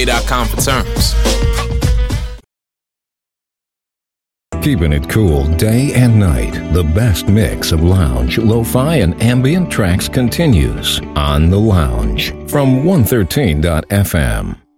.com for terms. Keeping it cool day and night, the best mix of lounge, lo-fi, and ambient tracks continues on The Lounge from 113.fm.